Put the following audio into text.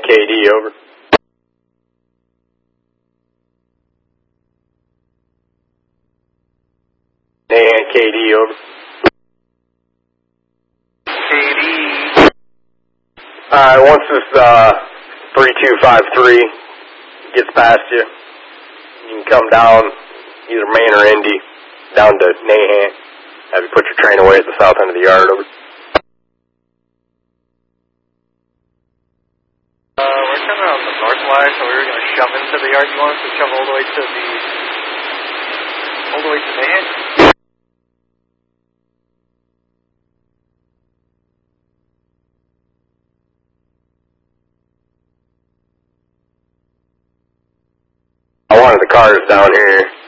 KD, over. Nahan, KD, over. KD. Alright, once this 3253 gets past you, you can come down either Main or Indy, down to Nahan. Have you put your train away at the south end of the yard, over. We're coming on the north line, so we were going to shove into the yard. You want us to shove all the way to Mahan? I wanted the cars down here